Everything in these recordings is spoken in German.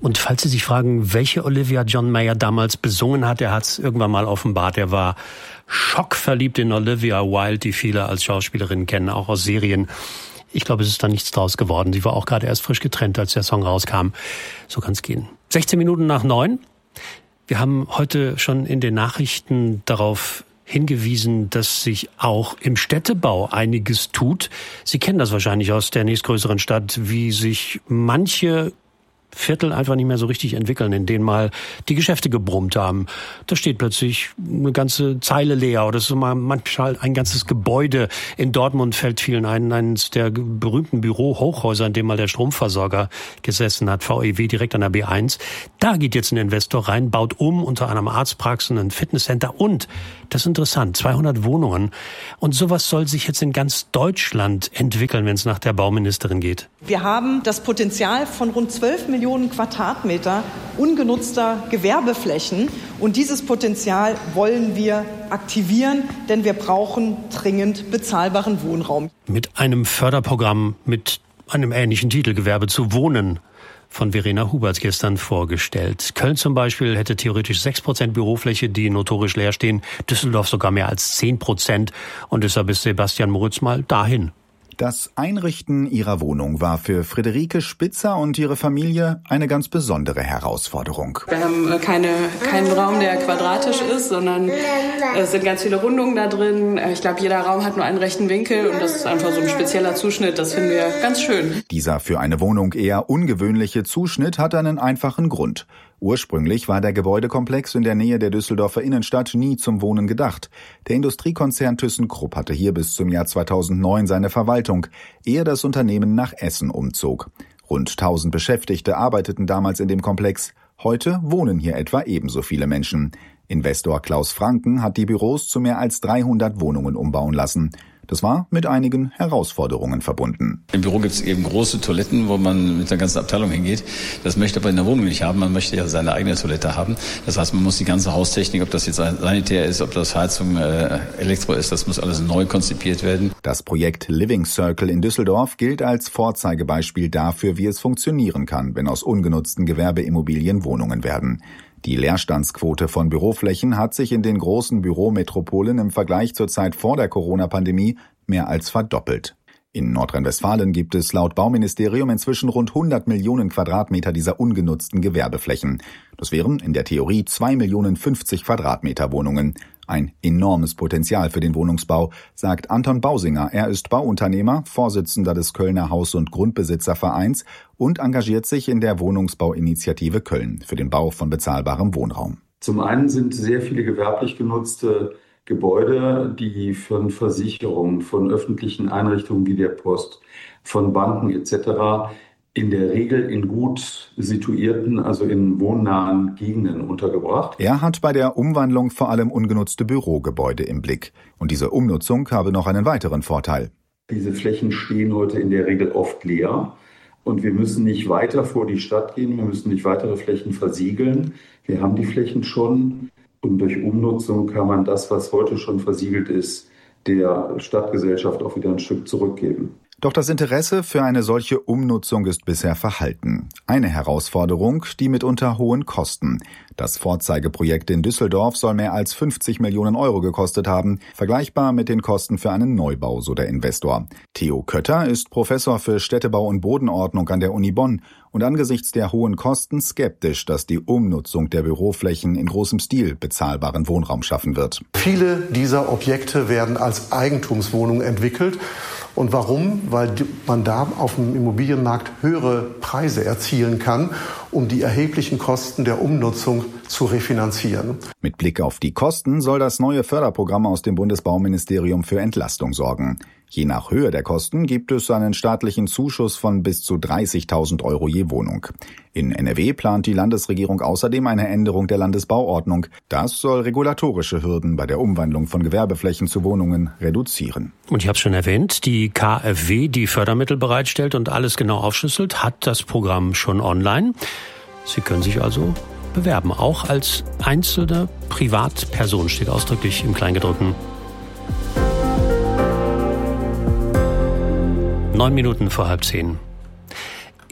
Und falls Sie sich fragen, welche Olivia John Mayer damals besungen hat, er hat es irgendwann mal offenbart. Er war schockverliebt in Olivia Wilde, die viele als Schauspielerin kennen, auch aus Serien. Ich glaube, es ist da nichts draus geworden. Sie war auch gerade erst frisch getrennt, als der Song rauskam. So kann's gehen. 16 Minuten nach 9. Wir haben heute schon in den Nachrichten darauf hingewiesen, dass sich auch im Städtebau einiges tut. Sie kennen das wahrscheinlich aus der nächstgrößeren Stadt, wie sich manche Viertel einfach nicht mehr so richtig entwickeln, in denen mal die Geschäfte gebrummt haben. Da steht plötzlich eine ganze Zeile leer oder so mal manchmal ein ganzes Gebäude. In Dortmund fällt vielen ein, eines der berühmten Bürohochhäuser, in dem mal der Stromversorger gesessen hat, VEW, direkt an der B1. Da geht jetzt ein Investor rein, baut unter anderem Arztpraxen, ein Fitnesscenter und, das ist interessant, 200 Wohnungen. Und sowas soll sich jetzt in ganz Deutschland entwickeln, wenn es nach der Bauministerin geht. Wir haben das Potenzial von rund 12 Millionen Quadratmeter ungenutzter Gewerbeflächen. Und dieses Potenzial wollen wir aktivieren, denn wir brauchen dringend bezahlbaren Wohnraum. Mit einem Förderprogramm mit einem ähnlichen Titel, Gewerbe zu wohnen, von Verena Huberts gestern vorgestellt. Köln zum Beispiel hätte theoretisch 6% Bürofläche, die notorisch leer stehen. Düsseldorf sogar mehr als 10%. Und deshalb ist Sebastian Moritz mal dahin. Das Einrichten ihrer Wohnung war für Friederike Spitzer und ihre Familie eine ganz besondere Herausforderung. Wir haben keinen Raum, der quadratisch ist, sondern es sind ganz viele Rundungen da drin. Ich glaube, jeder Raum hat nur einen rechten Winkel und das ist einfach so ein spezieller Zuschnitt. Das finden wir ganz schön. Dieser für eine Wohnung eher ungewöhnliche Zuschnitt hat einen einfachen Grund. Ursprünglich war der Gebäudekomplex in der Nähe der Düsseldorfer Innenstadt nie zum Wohnen gedacht. Der Industriekonzern ThyssenKrupp hatte hier bis zum Jahr 2009 seine Verwaltung, ehe das Unternehmen nach Essen umzog. Rund 1000 Beschäftigte arbeiteten damals in dem Komplex. Heute wohnen hier etwa ebenso viele Menschen. Investor Klaus Franken hat die Büros zu mehr als 300 Wohnungen umbauen lassen. Das war mit einigen Herausforderungen verbunden. Im Büro gibt es eben große Toiletten, wo man mit der ganzen Abteilung hingeht. Das möchte aber in der Wohnung nicht haben. Man möchte ja seine eigene Toilette haben. Das heißt, man muss die ganze Haustechnik, ob das jetzt sanitär ist, ob das Heizung, Elektro ist, das muss alles neu konzipiert werden. Das Projekt Living Circle in Düsseldorf gilt als Vorzeigebeispiel dafür, wie es funktionieren kann, wenn aus ungenutzten Gewerbeimmobilien Wohnungen werden. Die Leerstandsquote von Büroflächen hat sich in den großen Bürometropolen im Vergleich zur Zeit vor der Corona-Pandemie mehr als verdoppelt. In Nordrhein-Westfalen gibt es laut Bauministerium inzwischen rund 100 Millionen Quadratmeter dieser ungenutzten Gewerbeflächen. Das wären in der Theorie 2.050.000 Quadratmeter Wohnungen. Ein enormes Potenzial für den Wohnungsbau, sagt Anton Bausinger. Er ist Bauunternehmer, Vorsitzender des Kölner Haus- und Grundbesitzervereins und engagiert sich in der Wohnungsbauinitiative Köln für den Bau von bezahlbarem Wohnraum. Zum einen sind sehr viele gewerblich genutzte Gebäude, die von Versicherungen, von öffentlichen Einrichtungen wie der Post, von Banken etc. in der Regel in gut situierten, also in wohnnahen Gegenden untergebracht. Er hat bei der Umwandlung vor allem ungenutzte Bürogebäude im Blick. Und diese Umnutzung habe noch einen weiteren Vorteil. Diese Flächen stehen heute in der Regel oft leer. Und wir müssen nicht weiter vor die Stadt gehen, wir müssen nicht weitere Flächen versiegeln. Wir haben die Flächen schon. Und durch Umnutzung kann man das, was heute schon versiegelt ist, der Stadtgesellschaft auch wieder ein Stück zurückgeben. Doch das Interesse für eine solche Umnutzung ist bisher verhalten. Eine Herausforderung, die mitunter hohen Kosten. Das Vorzeigeprojekt in Düsseldorf soll mehr als 50 Millionen Euro gekostet haben, vergleichbar mit den Kosten für einen Neubau, so der Investor. Theo Kötter ist Professor für Städtebau und Bodenordnung an der Uni Bonn und angesichts der hohen Kosten skeptisch, dass die Umnutzung der Büroflächen in großem Stil bezahlbaren Wohnraum schaffen wird. Viele dieser Objekte werden als Eigentumswohnungen entwickelt. Und warum? Weil man da auf dem Immobilienmarkt höhere Preise erzielen kann, um die erheblichen Kosten der Umnutzung zu refinanzieren. Mit Blick auf die Kosten soll das neue Förderprogramm aus dem Bundesbauministerium für Entlastung sorgen. Je nach Höhe der Kosten gibt es einen staatlichen Zuschuss von bis zu 30.000 Euro je Wohnung. In NRW plant die Landesregierung außerdem eine Änderung der Landesbauordnung. Das soll regulatorische Hürden bei der Umwandlung von Gewerbeflächen zu Wohnungen reduzieren. Und ich habe es schon erwähnt, die KfW, die Fördermittel bereitstellt und alles genau aufschlüsselt, hat das Programm schon online. Sie können sich also bewerben, auch als einzelne Privatperson, steht ausdrücklich im Kleingedruckten. 9 Minuten vor 9:30.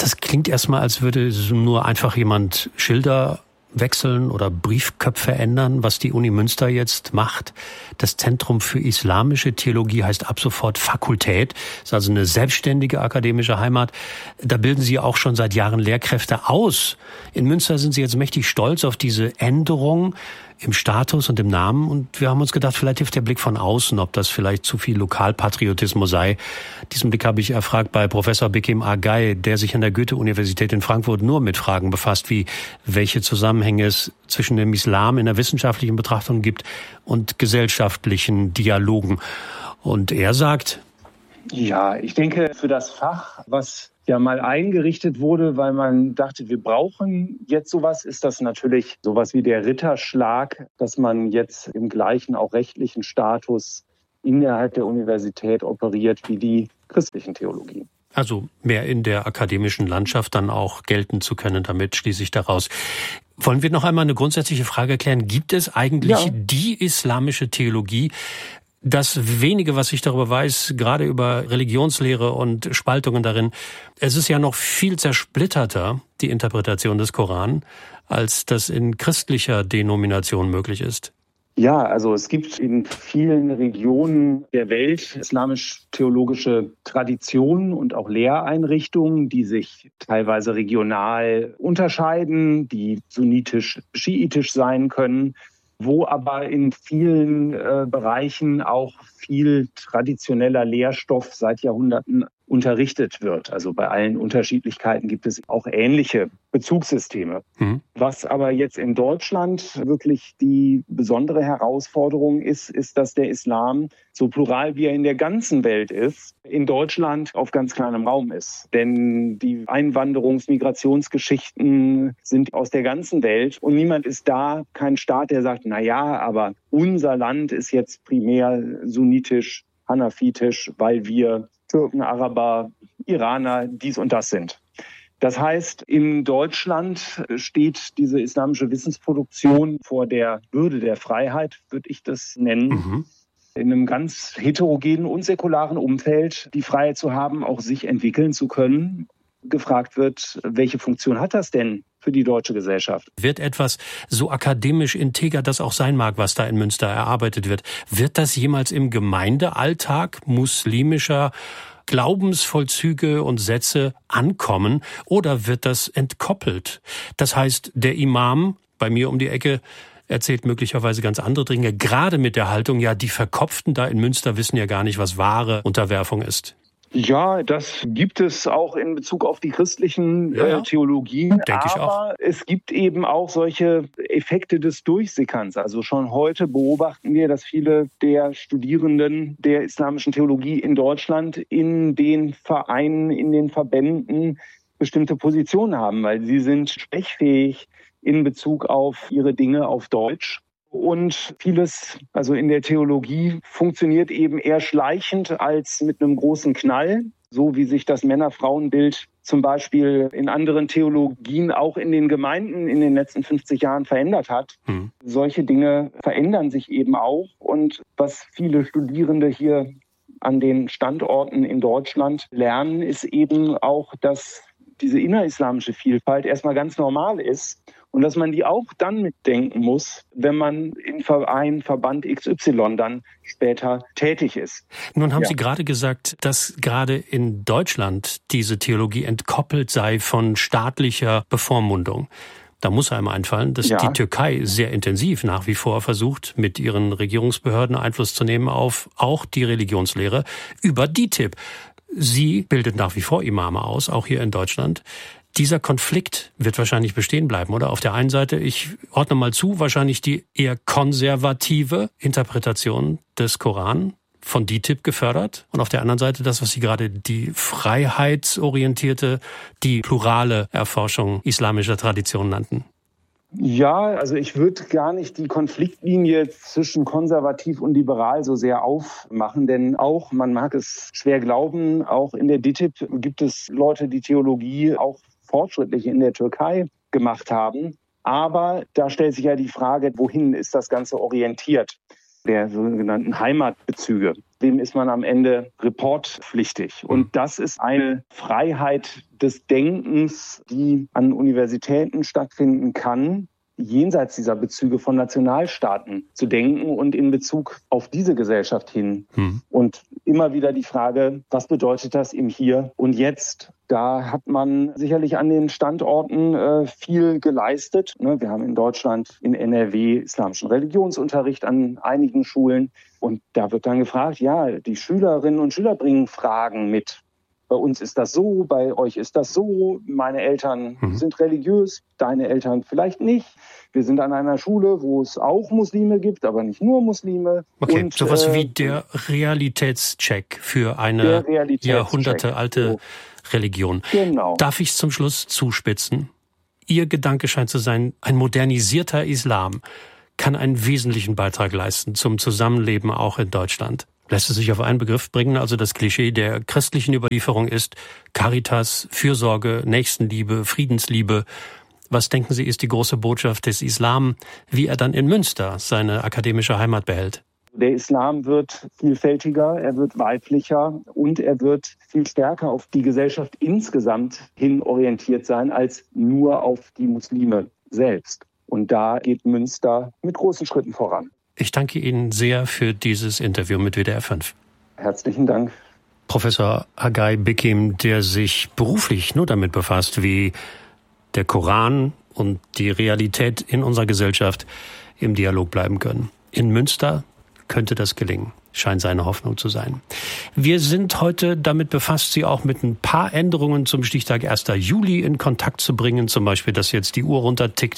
Das klingt erstmal, als würde nur einfach jemand Schilder wechseln oder Briefköpfe ändern, was die Uni Münster jetzt macht. Das Zentrum für Islamische Theologie heißt ab sofort Fakultät, ist also eine selbstständige akademische Heimat. Da bilden Sie auch schon seit Jahren Lehrkräfte aus. In Münster sind Sie jetzt mächtig stolz auf diese Änderung im Status und im Namen. Und wir haben uns gedacht, vielleicht hilft der Blick von außen, ob das vielleicht zu viel Lokalpatriotismus sei. Diesen Blick habe ich erfragt bei Professor Bekim Agay, der sich an der Goethe-Universität in Frankfurt nur mit Fragen befasst, wie welche Zusammenhänge es zwischen dem Islam in der wissenschaftlichen Betrachtung gibt und gesellschaftlichen Dialogen. Und er sagt: Ja, ich denke, für das Fach, was ja mal eingerichtet wurde, weil man dachte, wir brauchen jetzt sowas, ist das natürlich sowas wie der Ritterschlag, dass man jetzt im gleichen auch rechtlichen Status innerhalb der Universität operiert wie die christlichen Theologien. Also mehr in der akademischen Landschaft dann auch gelten zu können, damit schließe ich daraus. Wollen wir noch einmal eine grundsätzliche Frage klären? Gibt es eigentlich die islamische Theologie? Das wenige, was ich darüber weiß, gerade über Religionslehre und Spaltungen darin, es ist ja noch viel zersplitterter, die Interpretation des Koran, als das in christlicher Denomination möglich ist. Ja, also es gibt in vielen Regionen der Welt islamisch-theologische Traditionen und auch Lehreinrichtungen, die sich teilweise regional unterscheiden, die sunnitisch-schiitisch sein können, wo aber in vielen Bereichen auch viel traditioneller Lehrstoff seit Jahrhunderten unterrichtet wird. Also bei allen Unterschiedlichkeiten gibt es auch ähnliche Bezugssysteme. Was aber jetzt in Deutschland wirklich die besondere Herausforderung ist, dass der Islam, so plural wie er in der ganzen Welt ist, in Deutschland auf ganz kleinem Raum ist. Denn die Migrationsgeschichten sind aus der ganzen Welt und niemand ist da, kein Staat, der sagt, na ja, aber unser Land ist jetzt primär sunnitisch, hanafitisch, weil wir Türken, Araber, Iraner, dies und das sind. Das heißt, in Deutschland steht diese islamische Wissensproduktion vor der Würde der Freiheit, würde ich das nennen. In einem ganz heterogenen und säkularen Umfeld die Freiheit zu haben, auch sich entwickeln zu können. Gefragt wird, welche Funktion hat das denn für die deutsche Gesellschaft? Wird etwas so akademisch integer das auch sein mag, was da in Münster erarbeitet wird, wird das jemals im Gemeindealltag muslimischer Glaubensvollzüge und Sätze ankommen oder wird das entkoppelt? Das heißt, der Imam bei mir um die Ecke erzählt möglicherweise ganz andere Dinge, gerade mit der Haltung, ja, die Verkopften da in Münster wissen ja gar nicht, was wahre Unterwerfung ist. Ja, das gibt es auch in Bezug auf die christlichen Theologien. Denke ich auch. Aber es gibt eben auch solche Effekte des Durchsickerns. Also schon heute beobachten wir, dass viele der Studierenden der islamischen Theologie in Deutschland in den Vereinen, in den Verbänden bestimmte Positionen haben, weil sie sind sprechfähig in Bezug auf ihre Dinge auf Deutsch. Und vieles, also in der Theologie, funktioniert eben eher schleichend als mit einem großen Knall, so wie sich das Männer-Frauen-Bild zum Beispiel in anderen Theologien auch in den Gemeinden in den letzten 50 Jahren verändert hat. Solche Dinge verändern sich eben auch. Und was viele Studierende hier an den Standorten in Deutschland lernen, ist eben auch, dass diese innerislamische Vielfalt erstmal ganz normal ist. Und dass man die auch dann mitdenken muss, wenn man in Verein, Verband XY dann später tätig ist. Nun haben Sie gerade gesagt, dass gerade in Deutschland diese Theologie entkoppelt sei von staatlicher Bevormundung. Da muss einem einfallen, dass die Türkei sehr intensiv nach wie vor versucht, mit ihren Regierungsbehörden Einfluss zu nehmen auf auch die Religionslehre über DİTİB. Sie bildet nach wie vor Imame aus, auch hier in Deutschland. Dieser Konflikt wird wahrscheinlich bestehen bleiben, oder? Auf der einen Seite, ich ordne mal zu, wahrscheinlich die eher konservative Interpretation des Koran von DİTİB gefördert. Und auf der anderen Seite das, was Sie gerade die freiheitsorientierte, die plurale Erforschung islamischer Tradition nannten. Ja, also ich würde gar nicht die Konfliktlinie zwischen konservativ und liberal so sehr aufmachen, denn auch, man mag es schwer glauben, auch in der DİTİB gibt es Leute, die Theologie auch fortschrittlich in der Türkei gemacht haben. Aber da stellt sich ja die Frage, wohin ist das Ganze orientiert? Der sogenannten Heimatbezüge. dem ist man am Ende reportpflichtig. Und das ist eine Freiheit des Denkens, die an Universitäten stattfinden kann, jenseits dieser Bezüge von Nationalstaaten zu denken und in Bezug auf diese Gesellschaft hin. Und immer wieder die Frage, was bedeutet das im Hier und Jetzt? Da hat man sicherlich an den Standorten viel geleistet. Wir haben in Deutschland, in NRW, islamischen Religionsunterricht an einigen Schulen. Und da wird dann gefragt, ja, die Schülerinnen und Schüler bringen Fragen mit. Bei uns ist das so, bei euch ist das so. Meine Eltern sind religiös, deine Eltern vielleicht nicht. Wir sind an einer Schule, wo es auch Muslime gibt, aber nicht nur Muslime. Okay, und, sowas wie der Realitätscheck für eine jahrhundertealte Religion. Genau. Darf ich es zum Schluss zuspitzen? Ihr Gedanke scheint zu sein, ein modernisierter Islam kann einen wesentlichen Beitrag leisten zum Zusammenleben auch in Deutschland. Lässt es sich auf einen Begriff bringen? Also das Klischee der christlichen Überlieferung ist Caritas, Fürsorge, Nächstenliebe, Friedensliebe. Was denken Sie, ist die große Botschaft des Islam, wie er dann in Münster seine akademische Heimat behält? Der Islam wird vielfältiger, er wird weiblicher und er wird viel stärker auf die Gesellschaft insgesamt hin orientiert sein, als nur auf die Muslime selbst. Und da geht Münster mit großen Schritten voran. Ich danke Ihnen sehr für dieses Interview mit WDR 5. Herzlichen Dank. Professor Hagai Bikim, der sich beruflich nur damit befasst, wie der Koran und die Realität in unserer Gesellschaft im Dialog bleiben können. In Münster könnte das gelingen, scheint seine Hoffnung zu sein. Wir sind heute damit befasst, Sie auch mit ein paar Änderungen zum Stichtag 1. Juli in Kontakt zu bringen. Zum Beispiel, dass jetzt die Uhr runtertickt.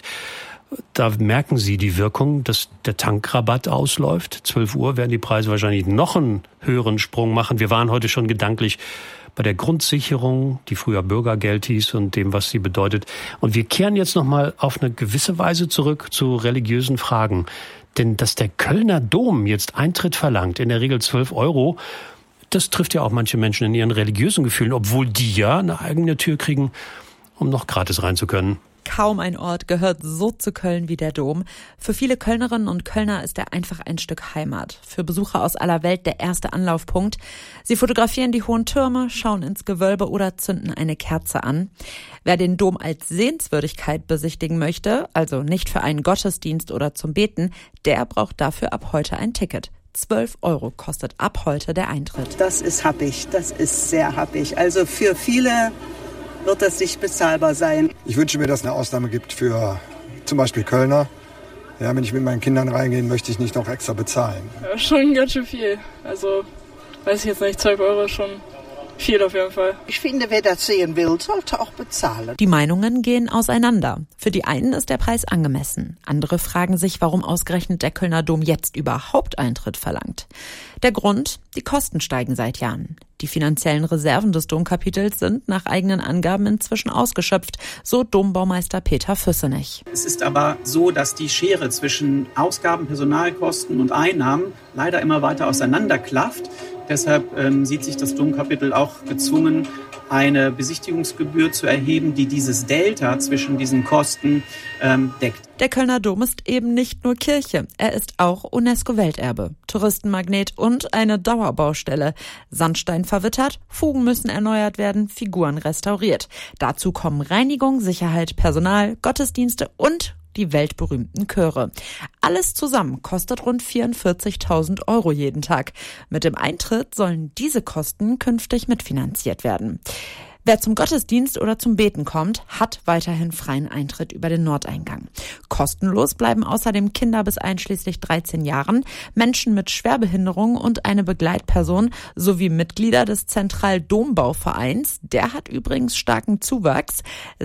Da merken Sie die Wirkung, dass der Tankrabatt ausläuft. 12 Uhr werden die Preise wahrscheinlich noch einen höheren Sprung machen. Wir waren heute schon gedanklich bei der Grundsicherung, die früher Bürgergeld hieß und dem, was sie bedeutet. Und wir kehren jetzt nochmal auf eine gewisse Weise zurück zu religiösen Fragen. Denn dass der Kölner Dom jetzt Eintritt verlangt, in der Regel 12 €, das trifft ja auch manche Menschen in ihren religiösen Gefühlen, obwohl die ja eine eigene Tür kriegen, um noch gratis rein zu können. Kaum ein Ort gehört so zu Köln wie der Dom. Für viele Kölnerinnen und Kölner ist er einfach ein Stück Heimat. Für Besucher aus aller Welt der erste Anlaufpunkt. Sie fotografieren die hohen Türme, schauen ins Gewölbe oder zünden eine Kerze an. Wer den Dom als Sehenswürdigkeit besichtigen möchte, also nicht für einen Gottesdienst oder zum Beten, der braucht dafür ab heute ein Ticket. 12 € kostet ab heute der Eintritt. Das ist happig, das ist sehr happig. Also für viele wird das nicht bezahlbar sein. Ich wünsche mir, dass es eine Ausnahme gibt für zum Beispiel Kölner. Ja, wenn ich mit meinen Kindern reingehe, möchte ich nicht noch extra bezahlen. Ja, schon ganz schön viel. Also, weiß ich jetzt nicht, 12 € schon viel auf jeden Fall. Ich finde, wer das sehen will, sollte auch bezahlen. Die Meinungen gehen auseinander. Für die einen ist der Preis angemessen. Andere fragen sich, warum ausgerechnet der Kölner Dom jetzt überhaupt Eintritt verlangt. Der Grund? Die Kosten steigen seit Jahren. Die finanziellen Reserven des Domkapitels sind nach eigenen Angaben inzwischen ausgeschöpft, so Dombaumeister Peter Füssenich. Es ist aber so, dass die Schere zwischen Ausgaben, Personalkosten und Einnahmen leider immer weiter auseinanderklafft. Deshalb sieht sich das Domkapitel auch gezwungen, eine Besichtigungsgebühr zu erheben, die dieses Delta zwischen diesen Kosten deckt. Der Kölner Dom ist eben nicht nur Kirche, er ist auch UNESCO-Welterbe, Touristenmagnet und eine Dauerbaustelle. Sandstein verwittert, Fugen müssen erneuert werden, Figuren restauriert. Dazu kommen Reinigung, Sicherheit, Personal, Gottesdienste und die weltberühmten Chöre. Alles zusammen kostet rund 44.000 € jeden Tag. Mit dem Eintritt sollen diese Kosten künftig mitfinanziert werden. Wer zum Gottesdienst oder zum Beten kommt, hat weiterhin freien Eintritt über den Nordeingang. Kostenlos bleiben außerdem Kinder bis einschließlich 13 Jahren, Menschen mit Schwerbehinderung und eine Begleitperson sowie Mitglieder des Zentral-Dombau-Vereins. Der hat übrigens starken Zuwachs.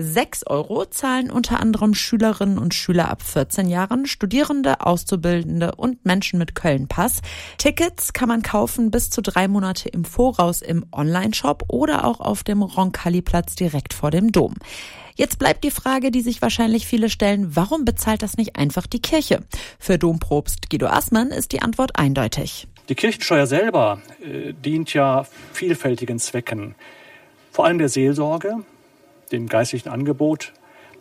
6 € zahlen unter anderem Schülerinnen und Schüler ab 14 Jahren, Studierende, Auszubildende und Menschen mit Köln-Pass. Tickets kann man kaufen bis zu 3 Monate im Voraus im Onlineshop oder auch auf dem Roncalli-Platz direkt vor dem Dom. Jetzt bleibt die Frage, die sich wahrscheinlich viele stellen, warum bezahlt das nicht einfach die Kirche? Für Dompropst Guido Assmann ist die Antwort eindeutig. Die Kirchensteuer selber dient ja vielfältigen Zwecken. Vor allem der Seelsorge, dem geistlichen Angebot,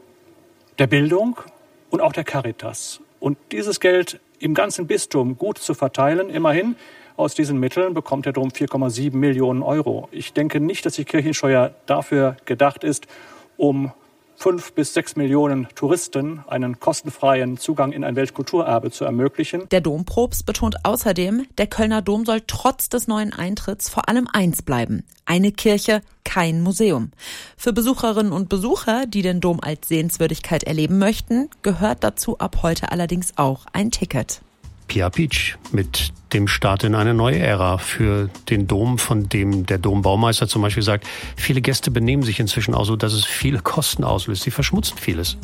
der Bildung und auch der Caritas. Und dieses Geld im ganzen Bistum gut zu verteilen, immerhin Aus diesen Mitteln bekommt der Dom 4,7 Millionen Euro. Ich denke nicht, dass die Kirchensteuer dafür gedacht ist, um 5 bis 6 Millionen Touristen einen kostenfreien Zugang in ein Weltkulturerbe zu ermöglichen. Der Dompropst betont außerdem, der Kölner Dom soll trotz des neuen Eintritts vor allem eins bleiben: eine Kirche, kein Museum. Für Besucherinnen und Besucher, die den Dom als Sehenswürdigkeit erleben möchten, gehört dazu ab heute allerdings auch ein Ticket. Pia Pietsch mit dem Start in eine neue Ära für den Dom, von dem der Dombaumeister zum Beispiel sagt, viele Gäste benehmen sich inzwischen auch so, dass es viele Kosten auslöst. Sie verschmutzen vieles.